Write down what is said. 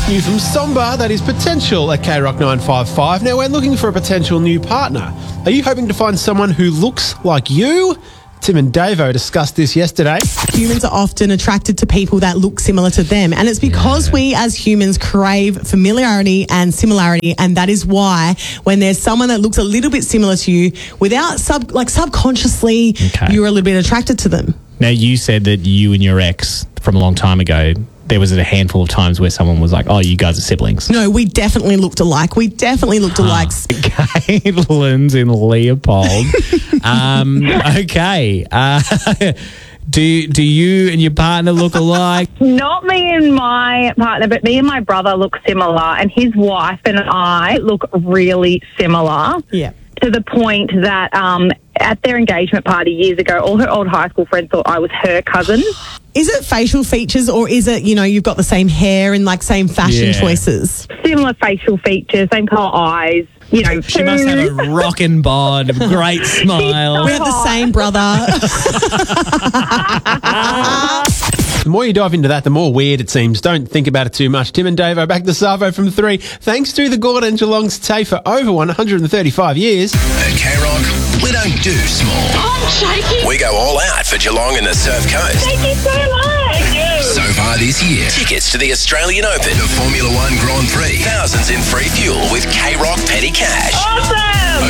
New from Somba, that is Potential at KROC 955. Now, we're looking for a potential new partner. Are you hoping to find someone who looks like you? Tim and Davo discussed this yesterday. Humans are often attracted to people that look similar to them, and it's because we as humans crave familiarity and similarity, and that is why when there's someone that looks a little bit similar to you, without subconsciously, you're a little bit attracted to them. Now, you said that you and your ex from a long time ago, there was a handful of times where someone was like, oh, you guys are siblings. No, we definitely looked alike. We definitely looked alike. Caitlin's in Leopold. Okay. Do you and your partner look alike? Not me and my partner, but me and my brother look similar, and his wife and I look really similar. Yeah. To the point that at their engagement party years ago, all her old high school friends thought I was her cousin. Is it facial features, or is it, you've got the same hair and same fashion choices? Similar facial features, same colour eyes. She must have a rockin' bod, a great smile. We have the same brother. The more you dive into that, the more weird it seems. Don't think about it too much. Tim and Davo back to Savo from 3. Thanks to the Gordon Geelong's Tay for over 135 years. At KROC, we don't do small. I'm shaking. We go all out for Geelong and the Surf Coast. Thank you so much. So far this year, tickets to the Australian Open, the Formula One Grand Prix, thousands in free fuel with KROC Petty Cash. Awesome.